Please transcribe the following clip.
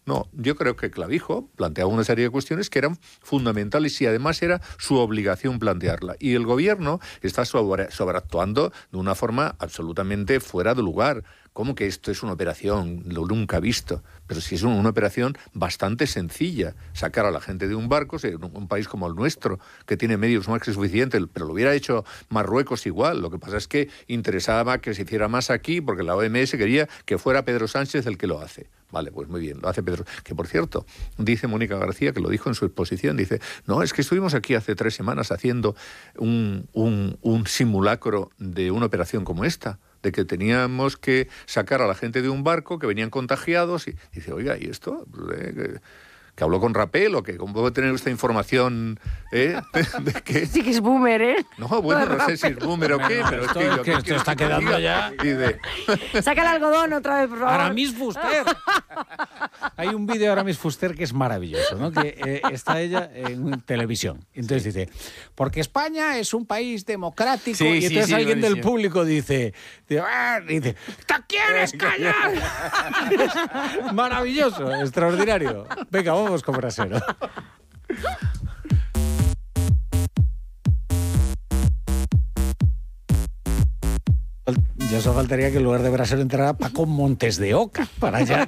No, yo creo que Clavijo planteaba una serie de cuestiones que eran fundamentales y además era su obligación plantearla. Y el gobierno está sobreactuando de una forma absolutamente fuera de lugar. ¿Cómo que esto es una operación? Lo nunca visto. Pero si es una operación bastante sencilla. Sacar a la gente de un barco, un país como el nuestro, que tiene medios más que suficientes, pero lo hubiera hecho Marruecos igual. Lo que pasa es que interesaba que se hiciera más aquí, porque la OMS quería que fuera Pedro Sánchez el que lo hace. Vale, pues muy bien, lo hace Pedro. Que por cierto, dice Mónica García, que lo dijo en su exposición, dice, no, es que estuvimos aquí hace 3 semanas haciendo un simulacro de una operación como esta, de que teníamos que sacar a la gente de un barco, que venían contagiados, y dice, oiga, ¿y esto? ¿Que habló con Rapel o que cómo puede tener esta información de que... Sí que es boomer, ¿eh? No, bueno, no sé si es boomer o qué, pero es que esto está quedando ya... Saca el algodón otra vez, por favor. Aramis Fuster. Hay un vídeo de Aramis Fuster que es maravilloso, ¿no? Que está ella en televisión. Entonces dice, porque España es un país democrático, Sí, y entonces alguien del buenísimo. público dice, ¿te quieres callar? Maravilloso, extraordinario. Venga, vamos con Brasero. Ya solo faltaría que en lugar de Brasero entrara Paco Montes de Oca para ya